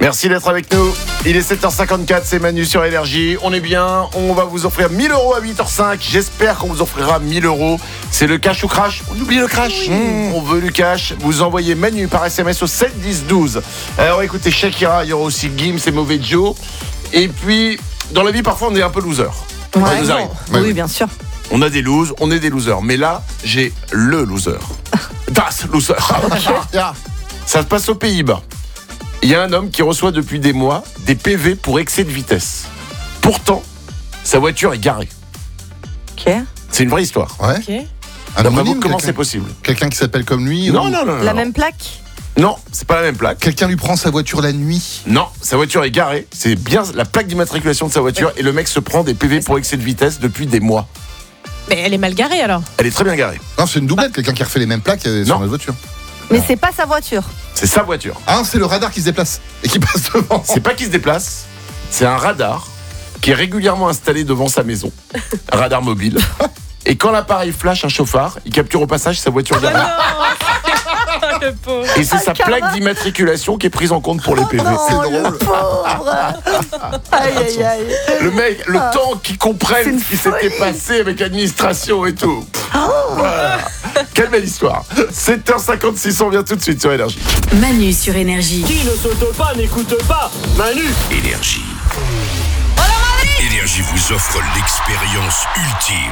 Merci d'être avec nous. Il est 7h54, c'est Manu sur Énergie. On est bien, on va vous offrir 1000 € à 8h05. J'espère qu'on vous offrira 1000 €. C'est le cash ou crash. On oublie le crash. On veut du cash. Vous envoyez Manu par SMS au 7 10 12. Alors écoutez, Shakira, il y aura aussi Gims et Mauvais Joe. Et puis, dans la vie, parfois, on est un peu loser. Ça nous arrive. Oui, bien sûr. On a des losers, on est des losers. Mais là, j'ai le loser. Das loser. Ça se passe aux Pays-Bas. Il y a un homme qui reçoit depuis des mois des PV pour excès de vitesse. Pourtant, sa voiture est garée. Ok. C'est une vraie histoire. Ouais. Ok. Un D'après vous, homonyme, comment quelqu'un- c'est possible? Quelqu'un qui s'appelle comme lui Non, ou- non, non. La non. même plaque. Non, c'est pas la même plaque. Quelqu'un lui prend sa voiture la nuit. Non, sa voiture est garée. C'est bien la plaque d'immatriculation de sa voiture. Et le mec se prend des PV pour excès de vitesse depuis des mois. Mais elle est mal garée alors. Elle est très bien garée. Non, c'est une doublette, quelqu'un qui refait les mêmes plaques sur Non. notre voiture. Mais c'est pas sa voiture. C'est sa voiture. Ah, c'est le radar qui se déplace et qui passe devant. C'est pas qu'il se déplace, c'est un radar qui est régulièrement installé devant sa maison. Un radar mobile. Et quand l'appareil flash un chauffard, il capture au passage sa voiture garée. Le pauvre. Et c'est sa plaque d'immatriculation qui est prise en compte pour les PV. C'est Oh, drôle. le pauvre. Aïe, aïe, aïe. Le mec, le temps qu'il C'est comprenne une ce qui s'était folie. passé avec l'administration et tout. Voilà. Quelle belle histoire. 7h56, on revient tout de suite sur Énergie. Manu sur Énergie. Qui ne saute pas n'écoute pas Manu. Énergie. Énergie vous offre l'expérience ultime.